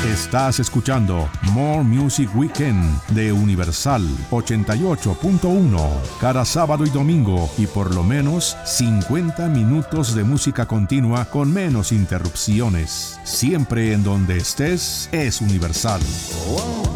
Estás escuchando More Music Weekend de Universal 88.1. Cada sábado y domingo y por lo menos 50 minutos de música continua con menos interrupciones. Siempre en donde estés es Universal. Wow.